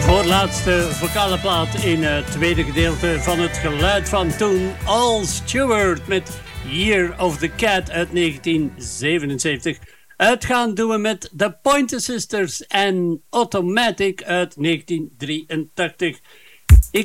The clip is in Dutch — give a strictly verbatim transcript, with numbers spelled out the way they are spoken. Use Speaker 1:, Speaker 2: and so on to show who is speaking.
Speaker 1: Voorlaatste vocale plaat in het tweede gedeelte van het geluid van toen. Al Stewart met Year of the Cat uit negentien zevenenzeventig. Uitgaan doen we met The Pointer Sisters en Automatic uit negentien drieëntachtig.